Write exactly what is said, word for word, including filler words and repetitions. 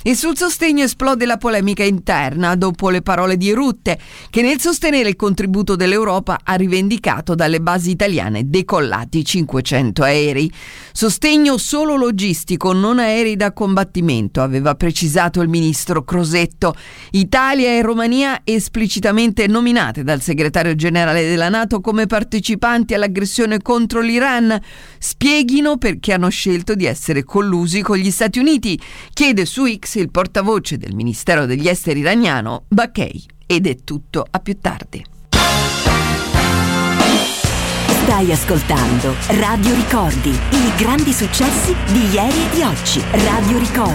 E sul sostegno esplode la polemica interna dopo le parole di Rutte, che nel sostenere il contributo dell'Europa ha rivendicato dalle basi italiane decollati cinquecento aerei. Sostegno solo logistico, non aerei da combattimento, aveva precisato il ministro Crosetto. Italia e Romania, esplicitamente nominate dal segretario generale della NATO come partecipanti all'aggressione contro l'Iran, spieghino perché hanno scelto di essere collusi con gli Stati Uniti, chiede su X il portavoce del Ministero degli Esteri iraniano, Baghei. Ed è tutto, a più tardi. Stai ascoltando Radio Ricordi, i grandi successi di ieri e di oggi. Radio Ricordi.